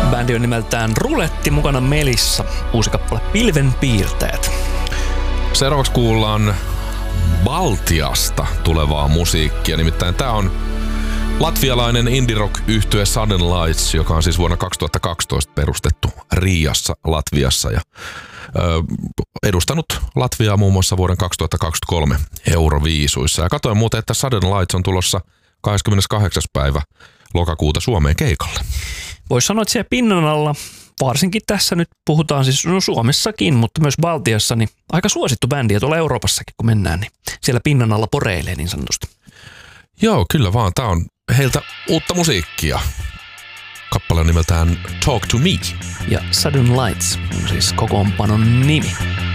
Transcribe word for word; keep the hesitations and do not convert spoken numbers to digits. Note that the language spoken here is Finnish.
Bändi on nimeltään Ruletti, mukana Melissa, uusi kappale Pilvenpiirtäjät. Seuraavaksi kuullaan Baltiasta tulevaa musiikkia, nimittäin tää on latvialainen indie-rock-yhtye Sudden Lights, joka on siis vuonna kaksituhattakaksitoista perustettu Riassa, Latviassa ja ö, edustanut Latviaa muun muassa vuoden kaksituhattakaksikymmentäkolme Euroviisuissa. Ja katsoin muuten, että Sudden Lights on tulossa kahdeskymmeneskahdeksas päivä lokakuuta Suomeen keikalle. Voisi sanoa, että siellä pinnan alla, varsinkin tässä nyt puhutaan siis no Suomessakin, mutta myös Baltiassa, niin aika suosittu bändi ja tuolla Euroopassakin kun mennään, niin siellä pinnan alla poreilee niin sanotusti. Joo, kyllä vaan. Tää on heiltä uutta musiikkia. Kappale on nimeltään Talk to Me. Ja Sudden Lights on siis kokoonpanon nimi.